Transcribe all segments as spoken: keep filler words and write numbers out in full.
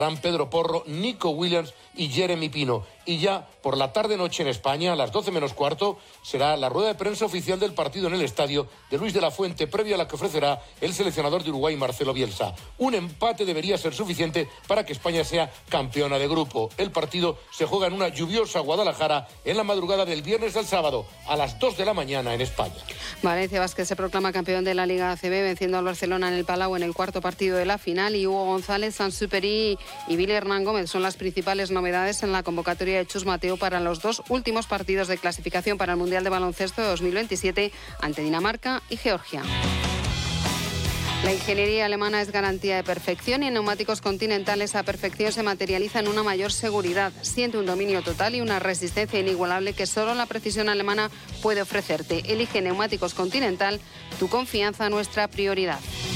Pedro Porro, Nico Williams y Jeremy Pino. Y ya por la tarde-noche en España, a las doce menos cuarto, será la rueda de prensa oficial del partido en el estadio de Luis de la Fuente, previa a la que ofrecerá el seleccionador de Uruguay, Marcelo Bielsa. Un empate debería ser suficiente para que España sea campeona de grupo. El partido se juega en una lluviosa Guadalajara en la madrugada del viernes al sábado, a las dos de la mañana en España. Valencia Basket se proclama campeón de la Liga A C B, venciendo al Barcelona en el Palau en el cuarto partido de la final, y Hugo González, Sansuperi y Billy Hernán Gómez son las principales novedades en la convocatoria de Chus Mateo para los dos últimos partidos de clasificación para el Mundial de Baloncesto de dos mil veintisiete ante Dinamarca y Georgia. La ingeniería alemana es garantía de perfección y en neumáticos Continental esa perfección se materializa en una mayor seguridad. Siente un dominio total y una resistencia inigualable que solo la precisión alemana puede ofrecerte. Elige neumáticos Continental, tu confianza, nuestra prioridad.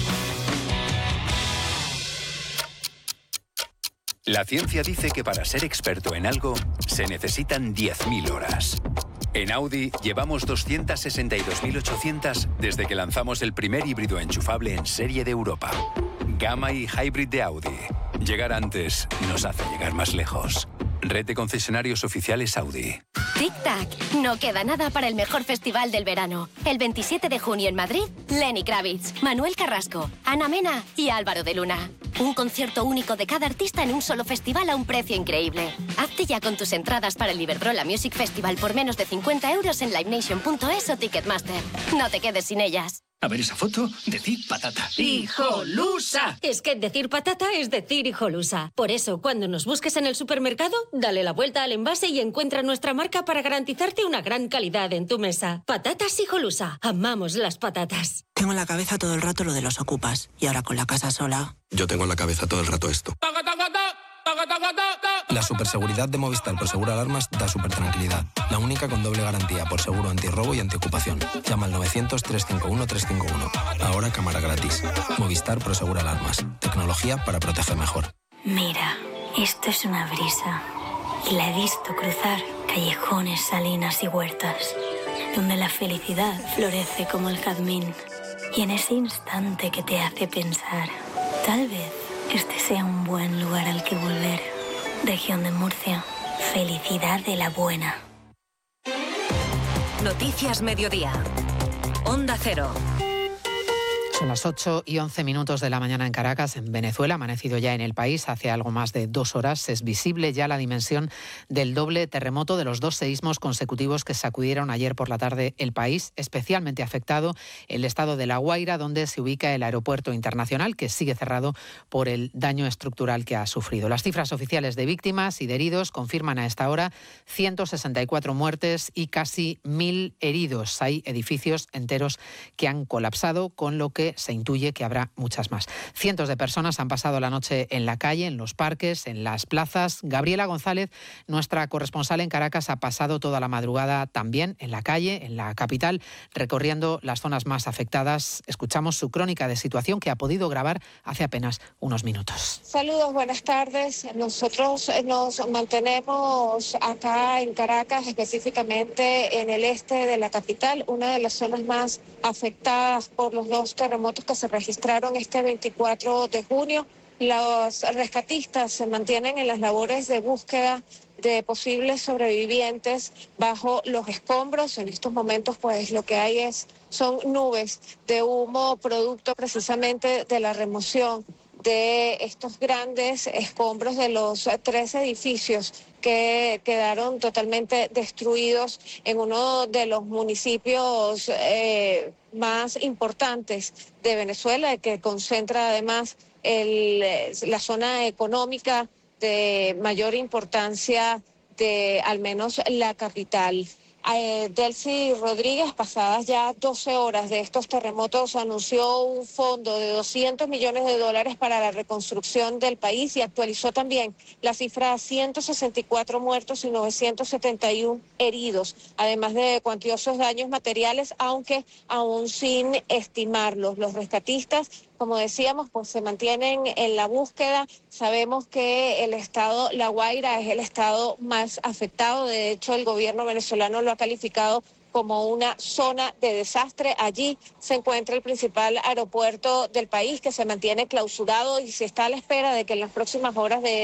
La ciencia dice que para ser experto en algo se necesitan diez mil horas. En Audi llevamos doscientas sesenta y dos mil ochocientas desde que lanzamos el primer híbrido enchufable en serie de Europa. Gamma y Hybrid de Audi. Llegar antes nos hace llegar más lejos. Red de concesionarios oficiales Audi. Tic-tac, no queda nada para el mejor festival del verano. El veintisiete de junio en Madrid, Lenny Kravitz, Manuel Carrasco, Ana Mena y Álvaro de Luna. Un concierto único de cada artista en un solo festival a un precio increíble. Hazte ya con tus entradas para el Iberdrola Music Festival por menos de cincuenta euros en livenation punto es o Ticketmaster. No te quedes sin ellas. A ver esa foto, decir patata. ¡Hijolusa! Es que decir patata es decir hijolusa. Por eso, cuando nos busques en el supermercado, dale la vuelta al envase y encuentra nuestra marca para garantizarte una gran calidad en tu mesa. Patatas Hijolusa. Amamos las patatas. Tengo en la cabeza todo el rato lo de los ocupas. Y ahora con la casa sola... Yo tengo en la cabeza todo el rato esto. La superseguridad de Movistar por Seguro Alarmas da súper tranquilidad. La única con doble garantía por seguro antirrobo y antiocupación. Llama al novecientos, trescientos cincuenta y uno, trescientos cincuenta y uno. Ahora cámara gratis. Movistar por Seguro Alarmas. Tecnología para proteger mejor. Mira, esto es una brisa. Y la he visto cruzar callejones, salinas y huertas, donde la felicidad florece como el jazmín. Y en ese instante que te hace pensar, tal vez este sea un buen lugar al que volver. Región de Murcia. Felicidad de la buena. Noticias Mediodía. Onda Cero. Son las ocho y once minutos de la mañana en Caracas, en Venezuela. Amanecido ya en el país hace algo más de dos horas. Es visible ya la dimensión del doble terremoto de los dos seísmos consecutivos que sacudieron ayer por la tarde el país. Especialmente afectado el estado de La Guaira, donde se ubica el aeropuerto internacional, que sigue cerrado por el daño estructural que ha sufrido. Las cifras oficiales de víctimas y de heridos confirman a esta hora ciento sesenta y cuatro muertes y casi mil heridos. Hay edificios enteros que han colapsado, con lo que se intuye que habrá muchas más. Cientos de personas han pasado la noche en la calle, en los parques, en las plazas. Gabriela González, nuestra corresponsal en Caracas, ha pasado toda la madrugada también en la calle, en la capital, recorriendo las zonas más afectadas. Escuchamos su crónica de situación que ha podido grabar hace apenas unos minutos. Saludos, buenas tardes. Nosotros nos mantenemos acá en Caracas, específicamente en el este de la capital, una de las zonas más afectadas por los dos terremotos que se registraron este veinticuatro de junio. Los rescatistas se mantienen en las labores de búsqueda de posibles sobrevivientes bajo los escombros. En estos momentos, pues, lo que hay es son nubes de humo producto precisamente de la remoción de estos grandes escombros de los tres edificios que quedaron totalmente destruidos en uno de los municipios eh, más importantes de Venezuela, que concentra además el, la zona económica de mayor importancia de al menos la capital. Eh, Delcy Rodríguez, pasadas ya doce horas de estos terremotos, anunció un fondo de doscientos millones de dólares para la reconstrucción del país y actualizó también la cifra a ciento sesenta y cuatro muertos y novecientos setenta y uno heridos, además de cuantiosos daños materiales, aunque aún sin estimarlos. Los rescatistas, como decíamos, pues se mantienen en la búsqueda. Sabemos que el estado La Guaira es el estado más afectado. De hecho, el gobierno venezolano lo ha calificado como una zona de desastre. Allí se encuentra el principal aeropuerto del país, que se mantiene clausurado y se está a la espera de que en las próximas horas de